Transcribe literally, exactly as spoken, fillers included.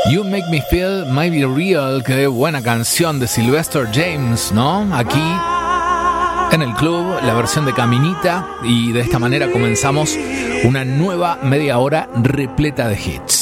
You Make Me Feel Maybe Real, qué buena canción de Sylvester James, ¿no? Aquí en el club, la versión de Caminita, y de esta manera comenzamos una nueva media hora repleta de hits.